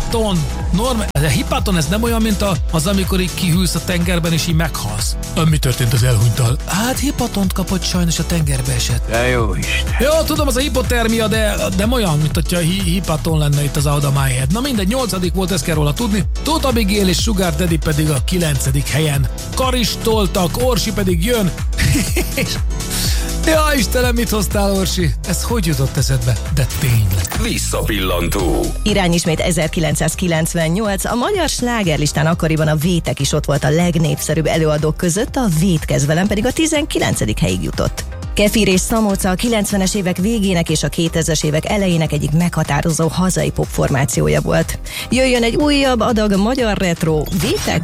Hipaton. Ez a hipaton, ez nem olyan, mint az, amikor így kihűlsz a tengerben, és így meghalsz. Mi történt az elhunyttal? Hát hipatont kapott, sajnos a tengerbe esett. De jó Isten. Jó, tudom, az a hipotermia, de olyan, mint hogyha hipaton lenne itt az Out of My Head. Na mindegy, 8. volt, ezt kell róla tudni. Tóth Abigail és Sugar Daddy pedig a 9. helyen karistoltak, Orsi pedig jön. Ja, Istenem, mit hoztál, Orsi? Ez hogy jutott eszedbe? De tényleg. Visszapillantó. Irány ismét 1998, a magyar slágerlistán akkoriban a Vétek is ott volt a legnépszerűbb előadók között, a Vétkezvelem pedig a 19. helyig jutott. Kefir és Szamóca a 90-es évek végének és a 2000-es évek elejének egyik meghatározó hazai popformációja volt. Jöjjön egy újabb adag magyar retro, Vétek